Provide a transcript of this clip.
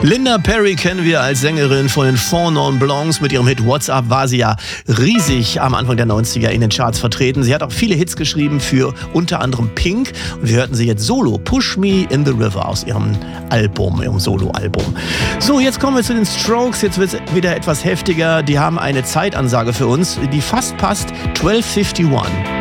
Linda Perry kennen wir als Sängerin von den Four Non Blondes. Mit ihrem Hit What's Up war sie ja riesig am Anfang der 90er in den Charts vertreten. Sie hat auch viele Hits geschrieben für unter anderem Pink. Und wir hörten sie jetzt solo, Push Me in the River, aus ihrem Soloalbum. So, jetzt kommen wir zu den Strokes. Jetzt wird es wieder etwas heftiger. Die haben eine Zeitansage für uns, die fast passt. 12:51.